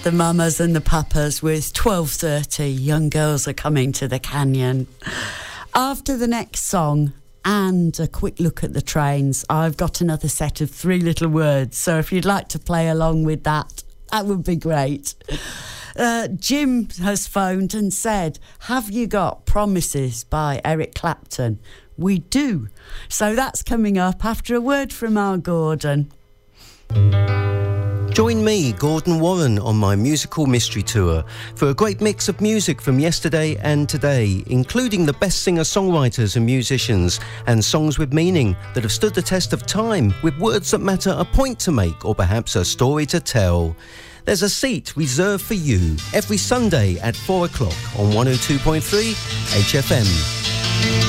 the mamas and the papas with 12:30. Young girls are coming to the canyon. After the next song and a quick look at the trains, I've got another set of Three Little Words. So if you'd like to play along with that, that would be great. Jim has phoned and said, have you got Promises by Eric Clapton? We do. So that's coming up after a word from our Gordon. Join me, Gordon Warren, on my musical mystery tour for a great mix of music from yesterday and today, including the best singer-songwriters and musicians, and songs with meaning that have stood the test of time, with words that matter, a point to make, or perhaps a story to tell. There's a seat reserved for you every Sunday at 4 o'clock on 102.3 HFM.